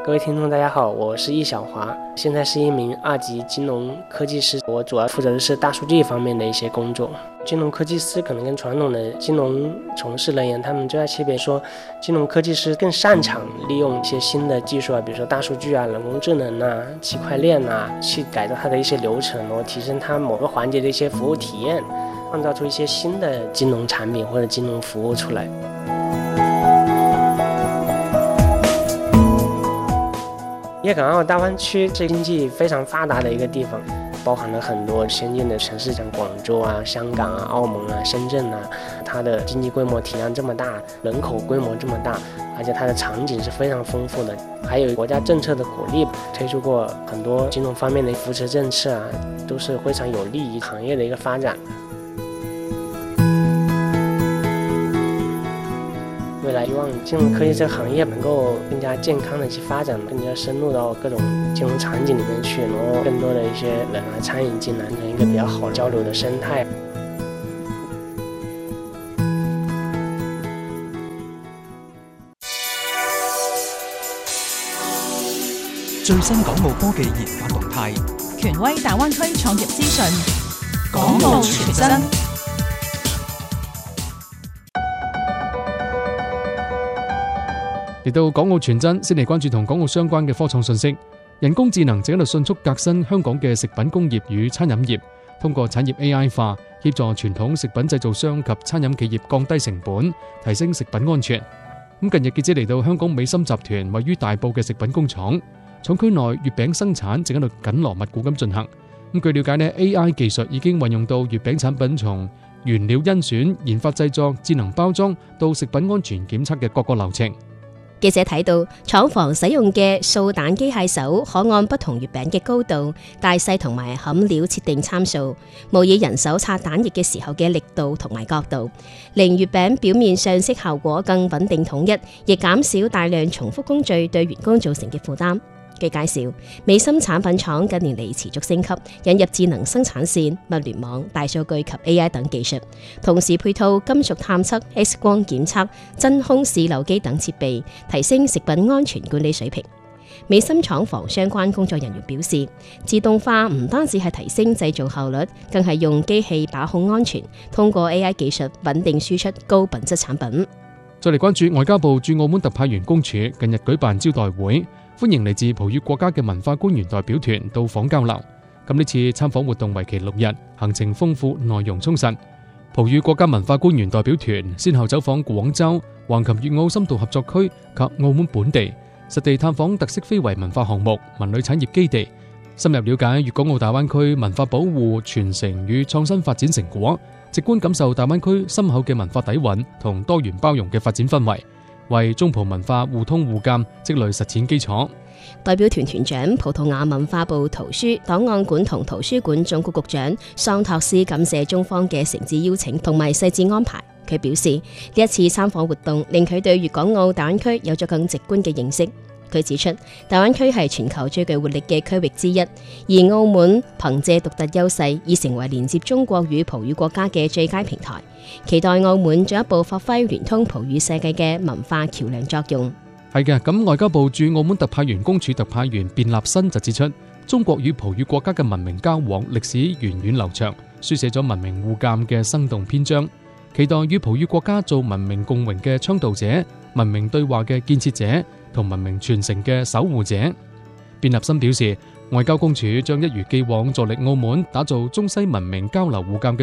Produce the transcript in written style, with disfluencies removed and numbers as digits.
各位听众大家好，我是易小华，现在是一名2级金融科技师，我主要负责的是大数据方面的一些工作。金融科技师可能跟传统的金融从事人员他们最大区别说，金融科技师更擅长利用一些新的技术比如说大数据人工智能区块链去改造它的一些流程，然后提升它某个环节的一些服务体验，创造出一些新的金融产品或者金融服务出来。粤港澳大湾区是经济非常发达的一个地方，包含了很多先进的城市，像广州香港澳门深圳它的经济规模体量这么大，人口规模这么大，而且它的场景是非常丰富的，还有国家政策的鼓励，推出过很多金融方面的扶持政策都是非常有利于行业的一个发展。未来希望金融科技这个行业能够更加健康的去发展，更加深入到各种金融场景里面去，然后更多的一些人参与进来，成一个比较好交流的生态。 最新港澳科技研發動態， 權威大灣區創業資訊，港澳全真。 嚟到港澳全真，先嚟關注同港澳相關嘅科創信息。人工智能正喺度迅速革新香港嘅食品工業與餐飲業，通過產業 AI 化，協助傳統食品製造商及餐飲企業降低成本，提升食品安全。近日記者嚟到香港美心集團位於大埔嘅食品工廠，廠區內月餅生產正喺度緊鑼密鼓咁進行。據了解呢 AI 技術已經運用到月餅產品從原料甄選、研發製作、智能包裝到食品安全檢測嘅各個流程。 記者睇到廠房使用嘅掃蛋機械手可按不同月餅嘅高度、大細同埋餡料設定參數，模擬人手刷蛋液嘅時候嘅力度同埋角度，令月餅表面上色效果更穩定統一，亦減少大量重複工序對員工造成嘅負擔。據介紹，美心產品廠近年嚟持續升級，引入智能生產線、物聯網、大數據及 AI 等技術，同時配套金屬探測、X 光檢測、真空試漏機等設備，提升食品安全管理水平。美心廠房相關工作人員表示，自動化唔單止係提升製造效率，更係用機器把控安全，通過 AI 技術穩定輸出高品質產品。 再嚟關注外交部駐澳門特派員公署近日舉辦招待會，歡迎嚟自葡語國家嘅文化官員代表團到訪交流。呢次參訪活動為期6日，行程豐富，內容充實。葡語國家文化官員代表團先後走訪廣州、橫琴粵澳深度合作區及澳門本地，實地探訪特色非遺文化項目、文旅產業基地，深入了解粵港澳大灣區文化保護、傳承與創新發展成果，直觀感受大灣區深厚嘅文化底蘊同多元包容嘅發展氛圍，為中葡文化互通互鑑積累實踐基礎。 代表團團長葡萄牙文化部圖書檔案館同圖書館總局局長桑托斯感謝中方嘅誠摯邀請同埋細緻安排。佢表示，呢一次參訪活動令佢對粵港澳大灣區有咗更直觀嘅認識。佢指出，大灣區係全球最具活力嘅區域之一，而澳門憑借獨特優勢，已成為連接中國與葡語國家嘅最佳平台。期待澳門進一步發揮聯通葡語世界嘅文化橋梁作用。 係嘅，咁外交部駐澳門特派員公署特派員卞立新就指出，中國與葡語國家嘅文明交往歷史源遠流長，書寫咗文明互鑑嘅生動篇章。期待與葡語國家做文明共榮嘅倡導者、文明對話嘅建設者同文明傳承嘅守護者。卞立新表示，外交公署將一如既往助力澳門打造中西文明交流互鑑嘅